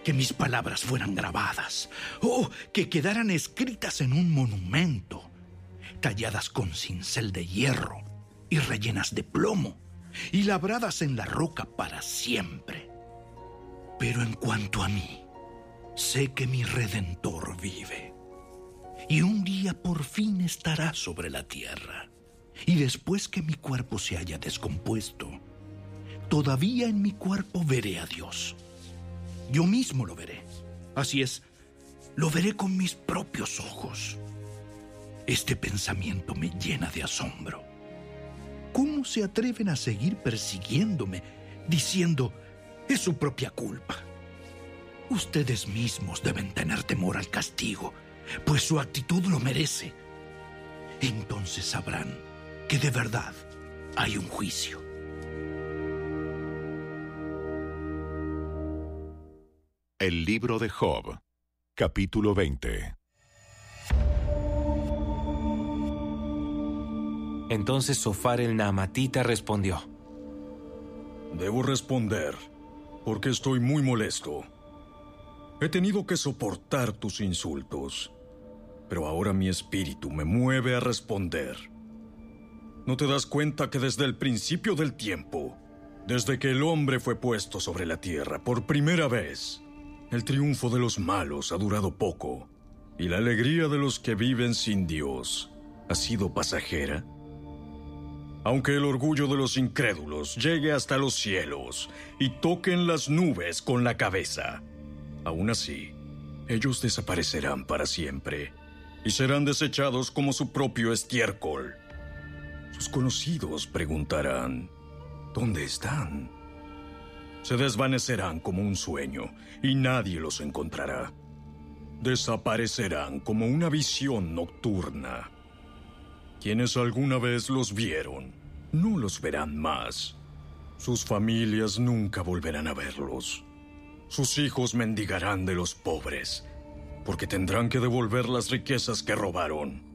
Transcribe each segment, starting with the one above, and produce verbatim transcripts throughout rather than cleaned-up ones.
que mis palabras fueran grabadas, o que quedaran escritas en un monumento, talladas con cincel de hierro y rellenas de plomo, y labradas en la roca para siempre. Pero en cuanto a mí, sé que mi Redentor vive, y un día por fin estará sobre la tierra. Y después que mi cuerpo se haya descompuesto, todavía en mi cuerpo veré a Dios. Yo mismo lo veré. Así es, lo veré con mis propios ojos. Este pensamiento me llena de asombro. ¿Cómo se atreven a seguir persiguiéndome, diciendo, es su propia culpa? Ustedes mismos deben tener temor al castigo, pues su actitud lo merece. Entonces sabrán que de verdad hay un juicio. El libro de Job, capítulo veinte. Entonces Zofar el Naamatita respondió: Debo responder, porque estoy muy molesto. He tenido que soportar tus insultos, pero ahora mi espíritu me mueve a responder. ¿No te das cuenta que desde el principio del tiempo, desde que el hombre fue puesto sobre la tierra por primera vez, el triunfo de los malos ha durado poco, y la alegría de los que viven sin Dios ha sido pasajera? Aunque el orgullo de los incrédulos llegue hasta los cielos y toquen las nubes con la cabeza, aún así, ellos desaparecerán para siempre y serán desechados como su propio estiércol. Sus conocidos preguntarán, ¿dónde están? Se desvanecerán como un sueño y nadie los encontrará. Desaparecerán como una visión nocturna. Quienes alguna vez los vieron, no los verán más. Sus familias nunca volverán a verlos. Sus hijos mendigarán de los pobres, porque tendrán que devolver las riquezas que robaron.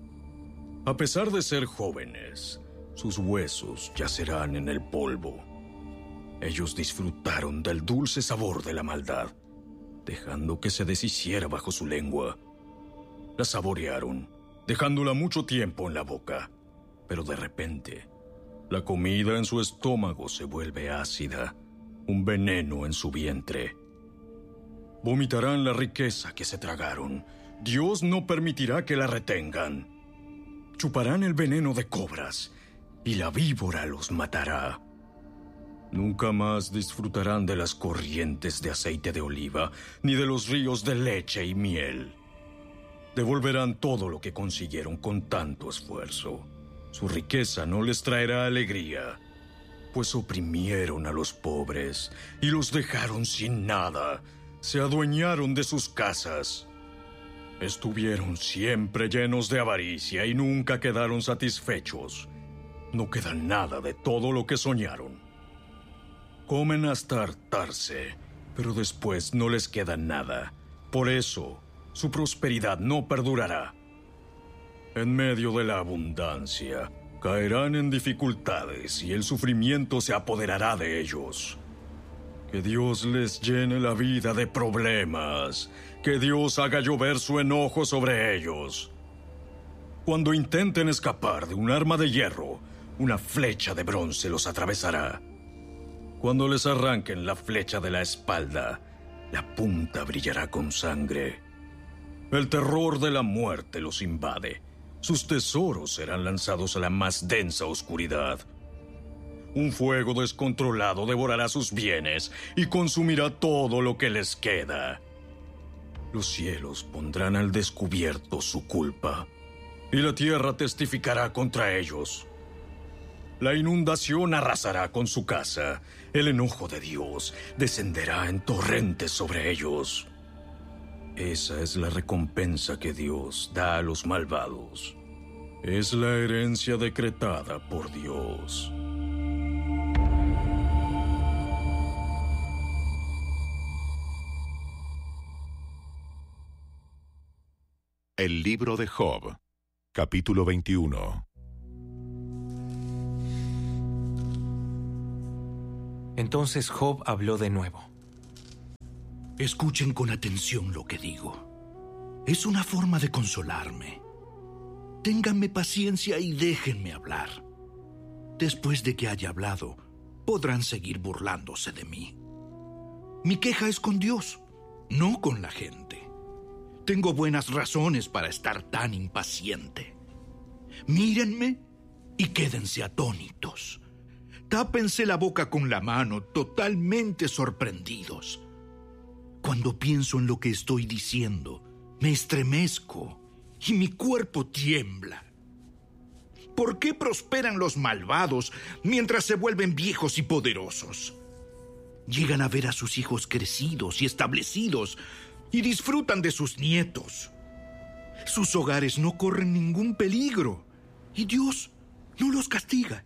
A pesar de ser jóvenes, sus huesos yacerán en el polvo. Ellos disfrutaron del dulce sabor de la maldad, dejando que se deshiciera bajo su lengua. La saborearon, dejándola mucho tiempo en la boca, pero de repente, la comida en su estómago se vuelve ácida, un veneno en su vientre. Vomitarán la riqueza que se tragaron. Dios no permitirá que la retengan. Chuparán el veneno de cobras, y la víbora los matará. Nunca más disfrutarán de las corrientes de aceite de oliva, ni de los ríos de leche y miel. Devolverán todo lo que consiguieron con tanto esfuerzo. Su riqueza no les traerá alegría, pues oprimieron a los pobres y los dejaron sin nada. Se adueñaron de sus casas. Estuvieron siempre llenos de avaricia y nunca quedaron satisfechos. No queda nada de todo lo que soñaron. Comen hasta hartarse, pero después no les queda nada. Por eso, su prosperidad no perdurará. En medio de la abundancia, caerán en dificultades y el sufrimiento se apoderará de ellos. Que Dios les llene la vida de problemas. Que Dios haga llover su enojo sobre ellos. Cuando intenten escapar de un arma de hierro, una flecha de bronce los atravesará. Cuando les arranquen la flecha de la espalda, la punta brillará con sangre. El terror de la muerte los invade. Sus tesoros serán lanzados a la más densa oscuridad. Un fuego descontrolado devorará sus bienes y consumirá todo lo que les queda. Los cielos pondrán al descubierto su culpa, y la tierra testificará contra ellos. La inundación arrasará con su casa. El enojo de Dios descenderá en torrentes sobre ellos. Esa es la recompensa que Dios da a los malvados. Es la herencia decretada por Dios. El libro de Job, capítulo veintiuno. Entonces Job habló de nuevo. Escuchen con atención lo que digo. Es una forma de consolarme. Ténganme paciencia y déjenme hablar. Después de que haya hablado, podrán seguir burlándose de mí. Mi queja es con Dios, no con la gente. Tengo buenas razones para estar tan impaciente. Mírenme y quédense atónitos. Tápense la boca con la mano, totalmente sorprendidos. Cuando pienso en lo que estoy diciendo, me estremezco y mi cuerpo tiembla. ¿Por qué prosperan los malvados mientras se vuelven viejos y poderosos? Llegan a ver a sus hijos crecidos y establecidos y disfrutan de sus nietos. Sus hogares no corren ningún peligro y Dios no los castiga.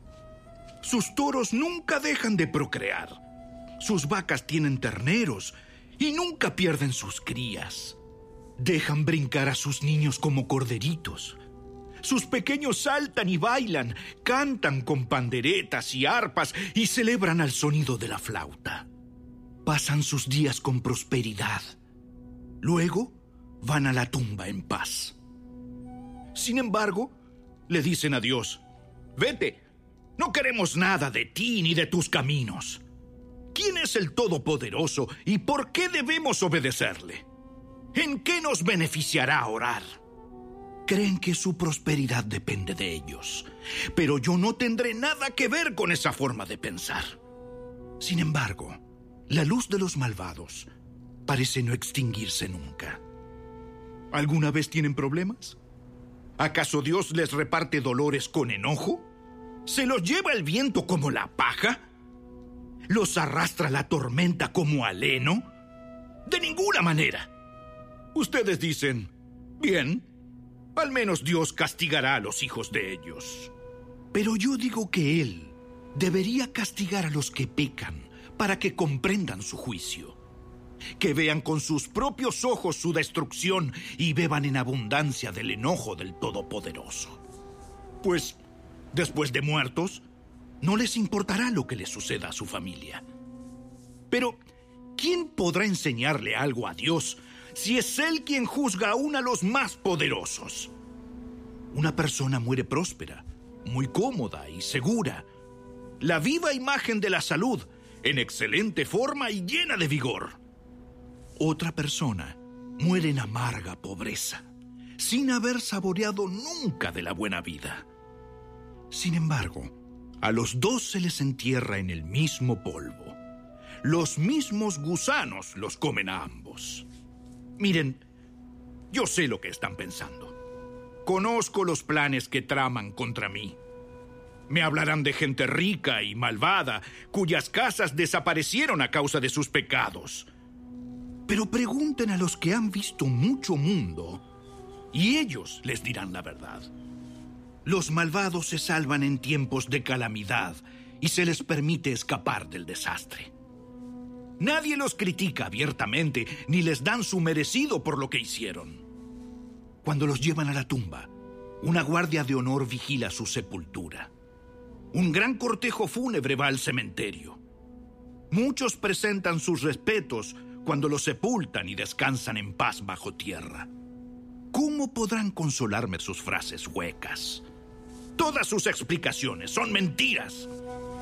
Sus toros nunca dejan de procrear. Sus vacas tienen terneros y nunca pierden sus crías. Dejan brincar a sus niños como corderitos. Sus pequeños saltan y bailan, cantan con panderetas y arpas y celebran al sonido de la flauta. Pasan sus días con prosperidad. Luego van a la tumba en paz. Sin embargo, le dicen a Dios: «Vete, no queremos nada de ti ni de tus caminos. ¿Quién es el Todopoderoso y por qué debemos obedecerle? ¿En qué nos beneficiará orar?» Creen que su prosperidad depende de ellos, pero yo no tendré nada que ver con esa forma de pensar. Sin embargo, la luz de los malvados parece no extinguirse nunca. ¿Alguna vez tienen problemas? ¿Acaso Dios les reparte dolores con enojo? ¿Se los lleva el viento como la paja? ¿Los arrastra la tormenta como al heno? De ninguna manera. Ustedes dicen: «Bien, al menos Dios castigará a los hijos de ellos». Pero yo digo que Él debería castigar a los que pecan para que comprendan su juicio, que vean con sus propios ojos su destrucción y beban en abundancia del enojo del Todopoderoso. Pues, después de muertos, no les importará lo que les suceda a su familia. Pero, ¿quién podrá enseñarle algo a Dios si es Él quien juzga aún a los más poderosos? Una persona muere próspera, muy cómoda y segura, la viva imagen de la salud, en excelente forma y llena de vigor. Otra persona muere en amarga pobreza, sin haber saboreado nunca de la buena vida. Sin embargo, a los dos se les entierra en el mismo polvo. Los mismos gusanos los comen a ambos. Miren, yo sé lo que están pensando. Conozco los planes que traman contra mí. Me hablarán de gente rica y malvada, cuyas casas desaparecieron a causa de sus pecados. Pero pregunten a los que han visto mucho mundo, y ellos les dirán la verdad. Los malvados se salvan en tiempos de calamidad y se les permite escapar del desastre. Nadie los critica abiertamente ni les dan su merecido por lo que hicieron. Cuando los llevan a la tumba, una guardia de honor vigila su sepultura. Un gran cortejo fúnebre va al cementerio. Muchos presentan sus respetos cuando los sepultan y descansan en paz bajo tierra. ¿Cómo podrán consolarme sus frases huecas? Todas sus explicaciones son mentiras.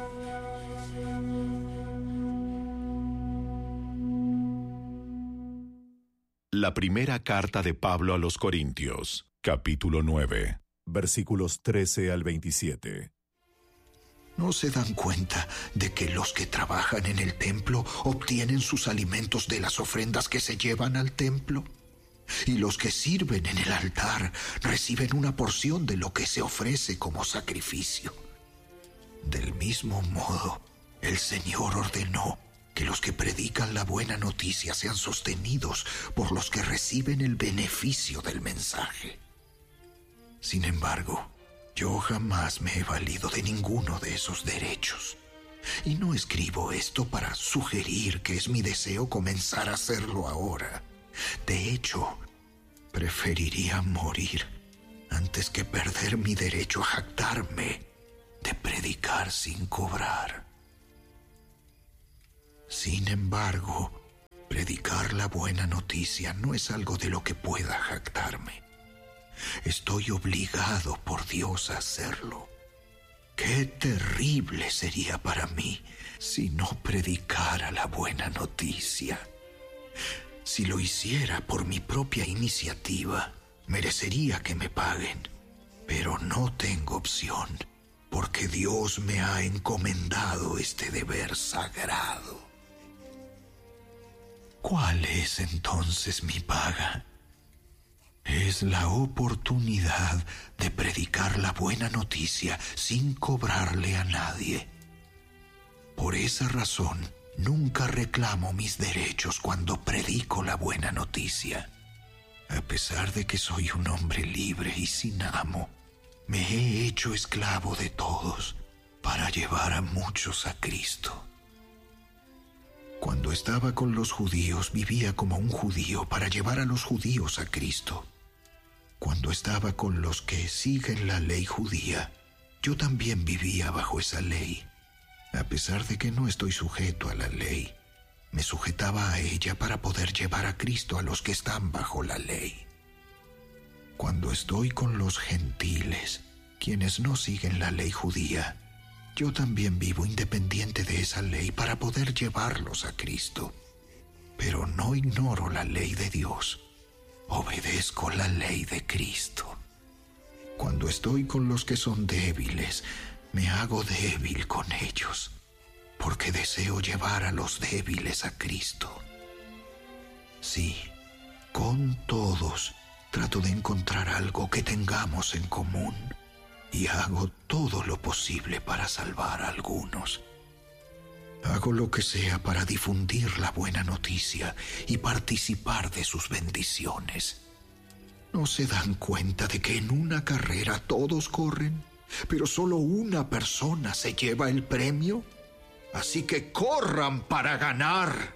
La primera carta de Pablo a los Corintios, capítulo nueve, versículos trece al veintisiete. ¿No se dan cuenta de que los que trabajan en el templo obtienen sus alimentos de las ofrendas que se llevan al templo? Y los que sirven en el altar reciben una porción de lo que se ofrece como sacrificio. Del mismo modo, el Señor ordenó que los que predican la buena noticia sean sostenidos por los que reciben el beneficio del mensaje. Sin embargo, yo jamás me he valido de ninguno de esos derechos. Y no escribo esto para sugerir que es mi deseo comenzar a hacerlo ahora. De hecho, preferiría morir antes que perder mi derecho a jactarme de predicar sin cobrar. Sin embargo, predicar predicar la buena noticia no es algo de lo que pueda jactarme. Estoy obligado por Dios a hacerlo. Qué terrible sería para mí si no predicara la buena noticia. Si lo hiciera por mi propia iniciativa, merecería que me paguen. Pero no tengo opción, porque Dios me ha encomendado este deber sagrado. ¿Cuál es entonces mi paga? Es la oportunidad de predicar la buena noticia sin cobrarle a nadie. Por esa razón, nunca reclamo mis derechos cuando predico la buena noticia. A pesar de que soy un hombre libre y sin amo, me he hecho esclavo de todos para llevar a muchos a Cristo. Cuando estaba con los judíos, vivía como un judío para llevar a los judíos a Cristo. Cuando estaba con los que siguen la ley judía, yo también vivía bajo esa ley. A pesar de que no estoy sujeto a la ley, me sujetaba a ella para poder llevar a Cristo a los que están bajo la ley. Cuando estoy con los gentiles, quienes no siguen la ley judía, yo también vivo independiente de esa ley para poder llevarlos a Cristo. Pero no ignoro la ley de Dios. Obedezco la ley de Cristo. Cuando estoy con los que son débiles, me hago débil con ellos, porque deseo llevar a los débiles a Cristo. Sí, con todos trato de encontrar algo que tengamos en común y hago todo lo posible para salvar a algunos. Hago lo que sea para difundir la buena noticia y participar de sus bendiciones. ¿No se dan cuenta de que en una carrera todos corren, pero solo una persona se lleva el premio? Así que corran para ganar.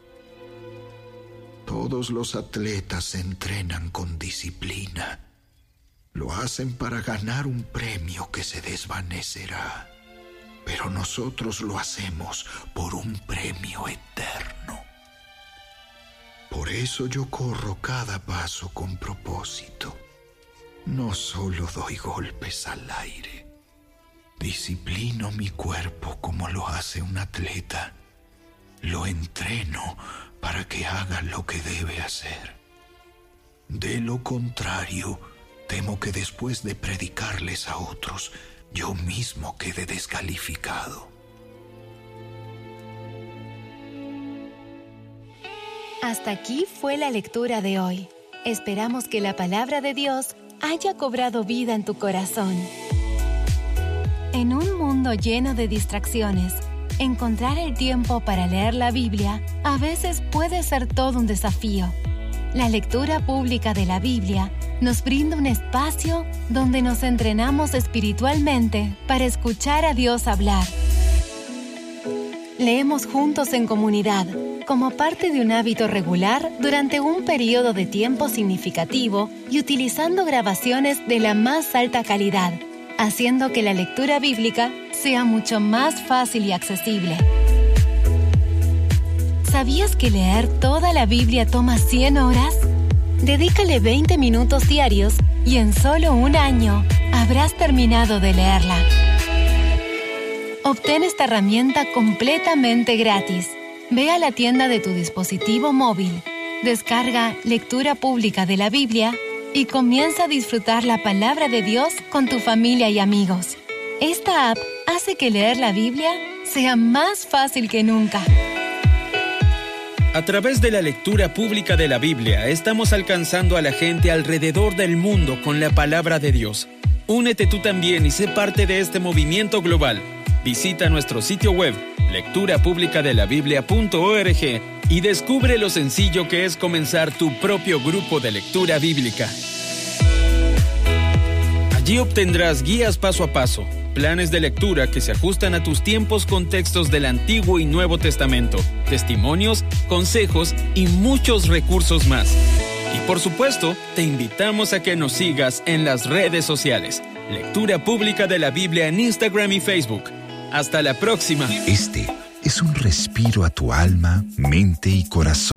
Todos los atletas se entrenan con disciplina. Lo hacen para ganar un premio que se desvanecerá. Pero nosotros lo hacemos por un premio eterno. Por eso yo corro cada paso con propósito. No solo doy golpes al aire. Disciplino mi cuerpo como lo hace un atleta. Lo entreno para que haga lo que debe hacer. De lo contrario, temo que después de predicarles a otros, yo mismo quedé descalificado. Hasta aquí fue la lectura de hoy. Esperamos que la palabra de Dios haya cobrado vida en tu corazón. En un mundo lleno de distracciones, encontrar el tiempo para leer la Biblia a veces puede ser todo un desafío. La lectura pública de la Biblia nos brinda un espacio donde nos entrenamos espiritualmente para escuchar a Dios hablar. Leemos juntos en comunidad, como parte de un hábito regular durante un periodo de tiempo significativo y utilizando grabaciones de la más alta calidad, haciendo que la lectura bíblica sea mucho más fácil y accesible. ¿Sabías que leer toda la Biblia toma cien horas? Dedícale veinte minutos diarios y en solo un año habrás terminado de leerla. Obtén esta herramienta completamente gratis. Ve a la tienda de tu dispositivo móvil, descarga Lectura Pública de la Biblia y comienza a disfrutar la palabra de Dios con tu familia y amigos. Esta app hace que leer la Biblia sea más fácil que nunca. A través de la lectura pública de la Biblia, estamos alcanzando a la gente alrededor del mundo con la palabra de Dios. Únete tú también y sé parte de este movimiento global. Visita nuestro sitio web, lectura pública de la biblia punto org, y descubre lo sencillo que es comenzar tu propio grupo de lectura bíblica. Allí obtendrás guías paso a paso, planes de lectura que se ajustan a tus tiempos con textos del Antiguo y Nuevo Testamento, testimonios, consejos y muchos recursos más. Y por supuesto, te invitamos a que nos sigas en las redes sociales. Lectura Pública de la Biblia en Instagram y Facebook. Hasta la próxima. Este es un respiro a tu alma, mente y corazón.